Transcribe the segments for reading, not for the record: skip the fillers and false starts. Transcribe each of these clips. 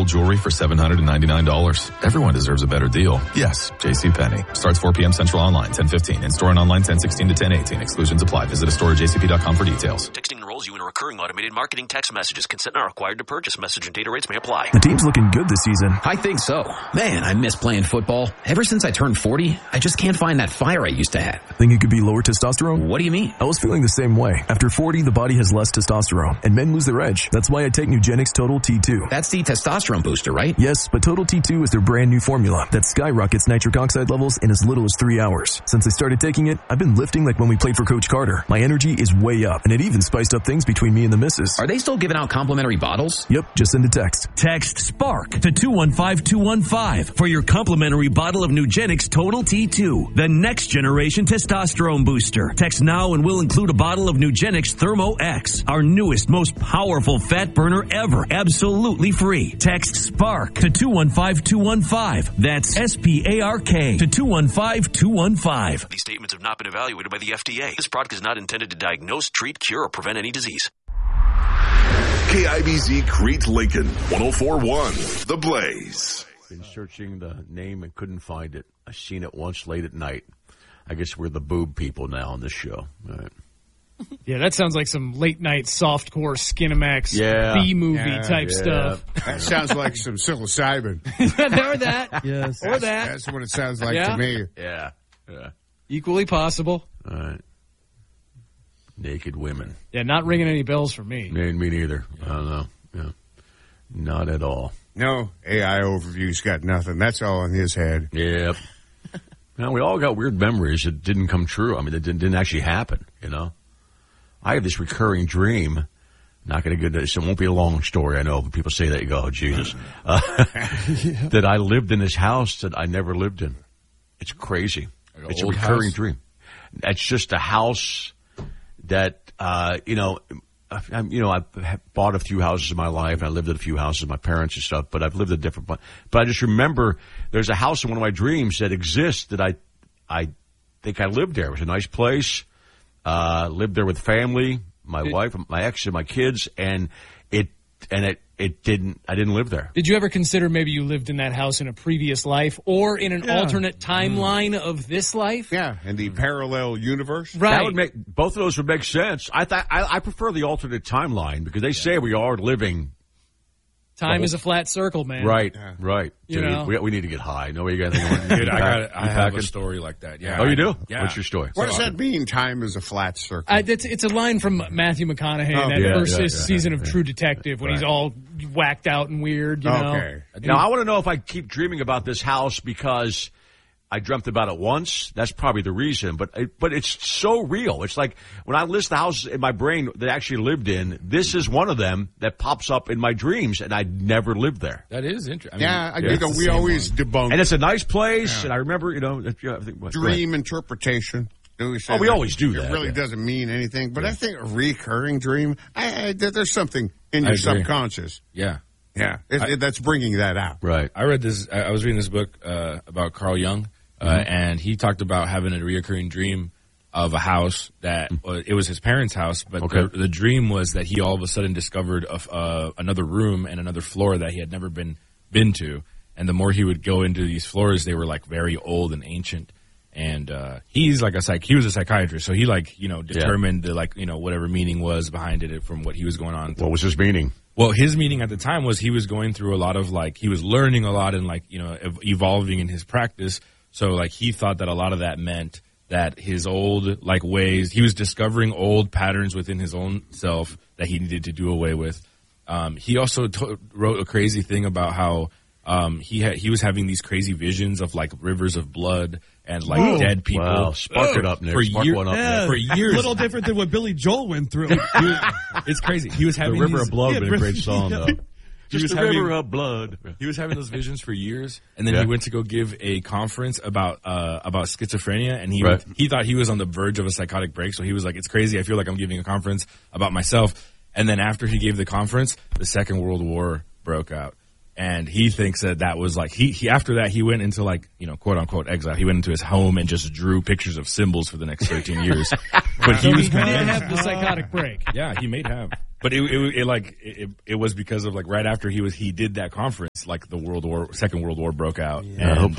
jewelry for $799. Everyone deserves a better deal. Yes, JCPenney. Starts 4 p.m. Central online, 10:15. In-store and online, 10:16 to 10:18. Exclusions apply. Visit a store at jcp.com for details. Texting enrolls you in recurring automated marketing text messages. Consent not required to purchase. Message and data rates may apply. The team's looking good this season. I think so. Man, I miss playing football. Ever since I turned 40, I just can't find that fire I used to have. Think it could be lower testosterone? What do you mean? I was feeling the same way. After 40, the body has less testosterone, and men lose their edge. That's why I take Nugenix Total T2. That's the testosterone booster, right? Yes, but Total T2 is their brand new formula that skyrockets nitric oxide levels in as little as 3 hours. Since I started taking it, I've been lifting like when we played for Coach Carter. My energy is way up, and it even spiced up things between me and the missus. Are they still giving out complimentary bottles? Yep, just send a text. Text SPARK to 215-215 for your complimentary bottle of Nugenix Total T2, the next generation testosterone booster. Text now and we'll include a bottle of Nugenix Thermo X, our newest, most powerful fat burner ever, absolutely free. Text SPARK to 215-215. That's SPARK to 215-215. These statements have not been evaluated by the FDA. This product is not intended to diagnose, treat, cure, or prevent any disease. KIBZ Crete Lincoln, 104.1 The Blaze. Been searching the name and couldn't find it. I seen it once late at night. I guess we're the boob people now on this show. All right. Yeah, that sounds like some late night softcore Skinamax B-movie type stuff. That sounds like some psilocybin. Or that. Yes. Or that. That's what it sounds like to me. Yeah. Equally possible. All right. Naked women. Yeah, not ringing any bells for me. Me neither. I don't know. Yeah. Not at all. No, AI Overview's got nothing. That's all in his head. Yep. Now, we all got weird memories that didn't come true. I mean, that didn't actually happen, you know. I have this recurring dream. Not going to get this. It won't be a long story, I know. But people say that, you go, oh, Jesus. That I lived in this house that I never lived in. It's crazy. Like it's a recurring dream. It's just a house that, I've bought a few houses in my life, and I lived in a few houses with my parents and stuff, but I've lived in different places. But I just remember there's a house in one of my dreams that exists that I think I lived there. It was a nice place. Lived there with family, my wife, my ex, and my kids, and I didn't live there. Did you ever consider maybe you lived in that house in a previous life or in an alternate timeline of this life? Yeah, in the parallel universe. Right. That would make both of those would make sense. I prefer the alternate timeline because they say we are living. Time is a flat circle, man. Right, right. You know? We need to get high. No, you got anything? I have a story like that. Yeah. Oh, you do? Yeah. What's your story? What does that mean, time is a flat circle? It's a line from Matthew McConaughey in that first season of True Detective when he's all whacked out and weird, you know? Now, I want to know if I keep dreaming about this house because I dreamt about it once. That's probably the reason. But it's so real. It's like when I list the houses in my brain that I actually lived in, this is one of them that pops up in my dreams, and I never lived there. That is interesting. We always debunk. And it's a nice place, and I rember, dream interpretation. We always do that. It really doesn't mean anything. But I think a recurring dream, there's something in your subconscious. Yeah. Yeah, that's bringing that out. Right. I read this. I was reading this book about Carl Jung, and he talked about having a reoccurring dream of a house that it was his parents' house, but the dream was that he all of a sudden discovered another room and another floor that he had never been to. And the more he would go into these floors, they were like very old and ancient. And he's like he was a psychiatrist, so he determined the whatever meaning was behind it from what he was going on. What was his meaning? Well, his meaning at the time was he was going through a lot of he was learning a lot and evolving in his practice. So he thought that a lot of that meant that his old ways, he was discovering old patterns within his own self that he needed to do away with. He also wrote a crazy thing about how he was having these crazy visions of rivers of blood and dead people. Wow. Spark it up, Nick. For years. A little different than what Billy Joel went through. It's crazy. He was having The River of Blood been a great song, though. Just the River of Blood. He was having those visions for years, and then he went to go give a conference about schizophrenia, and he thought he was on the verge of a psychotic break, so he was like, it's crazy, I feel like I'm giving a conference about myself. And then after he gave the conference, the Second World War broke out. And he thinks that was he after that he went into quote unquote exile. He went into his home and just drew pictures of symbols for the next 13 years. But he did have the psychotic break. Yeah, he may have. But it was because of like right after he did that conference, like the Second World War broke out. Yeah, I hope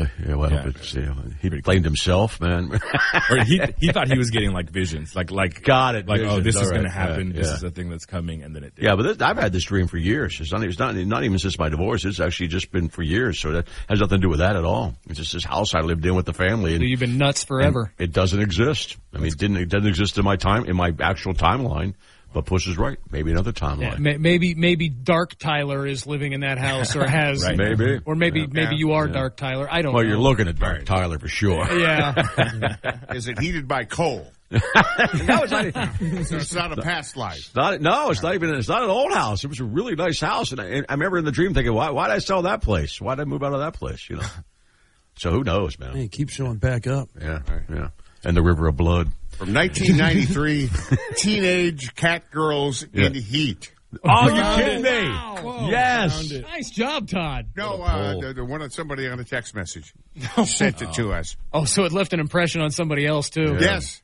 he blamed himself, man. Or he thought he was getting like visions, like got it, like visions. oh, this is All going to right. happen. This is the thing that's coming, and then it did. Yeah, but I've had this dream for years. It's not even since my divorce. It's actually just been for years. So that has nothing to do with that at all. It's just this house I lived in with the family. So you've been nuts forever. It doesn't exist. I mean, it doesn't exist in my actual timeline. But Puss is right. Maybe another timeline. Yeah, maybe Dark Tyler is living in that house, or has, right. Maybe, or maybe you are Dark Tyler. I don't know. Well, you're looking at Dark Tyler for sure. Yeah. Is it heated by coal? No, it's not. It's not a past life. It's not an old house. It was a really nice house, and I remember in the dream thinking, why did I sell that place? Why did I move out of that place? You know. So who knows, man? Hey, keep showing back up. Yeah, yeah. And the River of Blood. From 1993, teenage cat girls in heat. Oh, you're kidding me? Wow. Yes. Nice job, Todd. No, the one that somebody on a text message sent it to us. Oh, so it left an impression on somebody else, too. Yeah. Yes.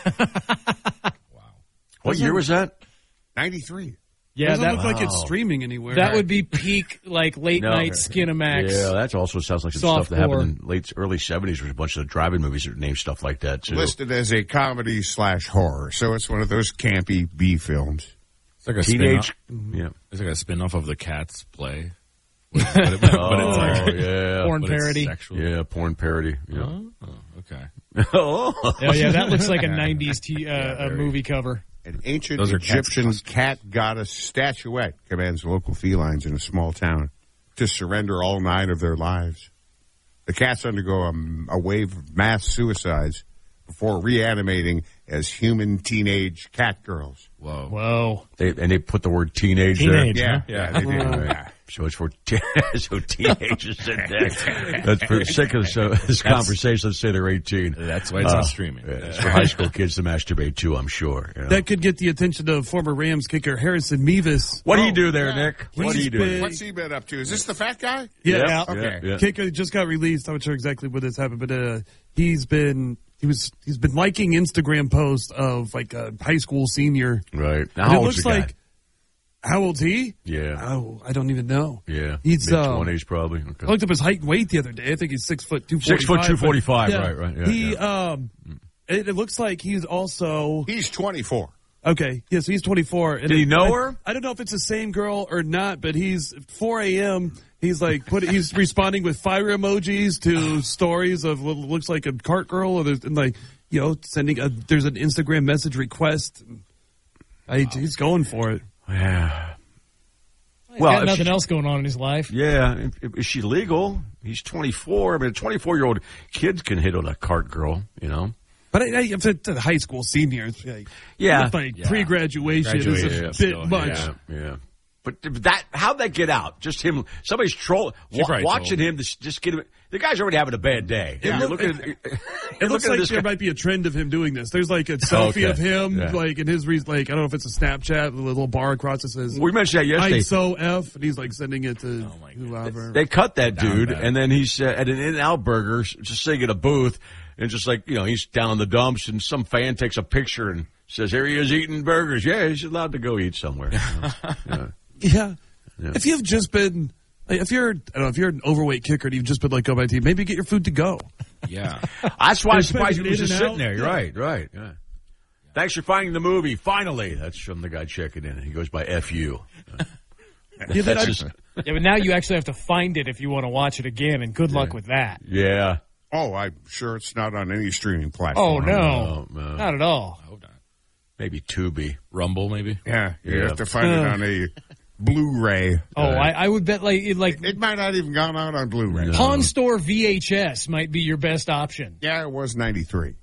Wow. What year was that? 93. Yeah, doesn't look like it's streaming anywhere. That would be peak, like, late-night Skinamax. Yeah, that also sounds like some stuff that happened in early 70s. There's a bunch of drive-in movies that named stuff like that, too. Listed as a comedy/horror, so it's one of those campy B films. It's like a teenage. Yeah, it's like a spin-off of the Cats play. But it's like, yeah, porn parody. Yeah, porn parody. Yeah. Oh, okay. Oh, yeah, that looks like a 90s movie cover. An ancient Egyptian cat goddess statuette commands local felines in a small town to surrender all 9 of their lives. The cats undergo a wave of mass suicides before reanimating as human teenage cat girls. Whoa. They put the word teenage there? Yeah, they did. Yeah. So it's for teenagers in there. That's for sake of this conversation. Let's say they're 18. That's why it's on streaming. Yeah, it's for high school kids to masturbate too, I'm sure. You know? That could get the attention of former Rams kicker Harrison Mevis. What do you do there, Nick? What do you do? What's he been up to? Is this the fat guy? Yeah. Okay. Yeah. Kicker just got released. I'm not sure exactly what has happened, but he's been liking Instagram posts of like a high school senior. Right. Now, And how it old's looks the guy? like. How old's he? Yeah. Oh, I don't even know. Yeah. He's mid-20s probably. Okay. I looked up his height and weight the other day. I think he's 6 foot 245. 6 foot 245. Yeah, Right. Yeah, he it looks like he's also. He's 24. Okay. Yes, he's 24. And Did he know her? I don't know if it's the same girl or not, but he's 4 a.m. He's like he's responding with fire emojis to stories of what looks like a cart girl, or there's like sending there's an Instagram message request. He's going for it. Yeah. He's got nothing else going on in his life. Yeah. Is she legal? He's 24. I mean, a 24-year-old kid can hit on a cart girl, you know. But if it's a high school senior, it's like, pre-graduation is a bit much. Yeah. But how'd that get out? Just him, somebody's watching him, just get him. The guy's already having a bad day. It looks like there might be a trend of him doing this. There's like a selfie of him, like in his, like, I don't know if it's a Snapchat, with a little bar across that says, we mentioned that yesterday. I'm so F, and he's like sending it to whoever. They cut that dude, and then he's at an In-N-Out Burger, just sitting at a booth, and just like, he's down in the dumps, and some fan takes a picture and says, here he is eating burgers. Yeah, he's allowed to go eat somewhere. Yeah. If you've just been, if you're an overweight kicker and you've just been like, go by team, maybe get your food to go. Yeah. That's why I'm surprised he was just sitting there. You're right. Yeah. Thanks for finding the movie. Finally. That's from the guy checking in. He goes by FU. But now you actually have to find it if you want to watch it again, and good luck with that. Yeah. Oh, I'm sure it's not on any streaming platform. Oh, no. Not at all. I hope not. Maybe Tubi. Rumble, maybe? Yeah. You have to find it on a Blu-ray. Oh, I would bet it might not even gone out on Blu-ray. No. Pawn Store VHS might be your best option. Yeah, it was 93.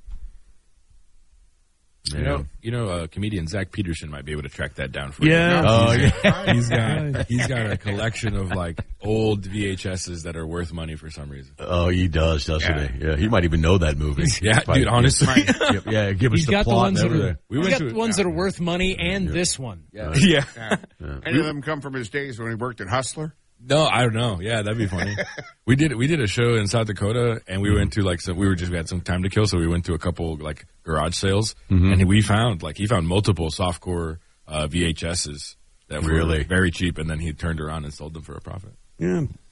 Yeah. Comedian Zach Peterson might be able to track that down for you. Yeah. He's got a collection of like old VHSs that are worth money for some reason. Oh, he does, doesn't he? Yeah, he might even know that movie. Yeah, dude, honestly. Give us the plot. He's got the ones that are worth money and this one. Yeah. Any of them come from his days when he worked at Hustler? No, I don't know. Yeah, that'd be funny. We did a show in South Dakota, and we went to we had some time to kill, so we went to a couple like garage sales, and he found multiple softcore VHSs that were very cheap, and then he turned around and sold them for a profit. Yeah.